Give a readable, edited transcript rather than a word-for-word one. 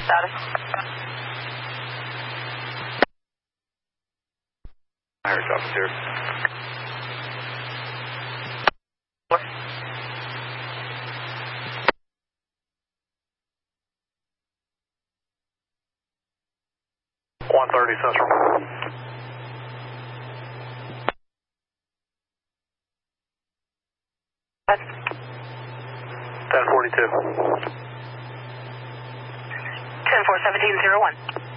status. Irish officer. What? 130 Central. What? 1042. 10-4-17-01.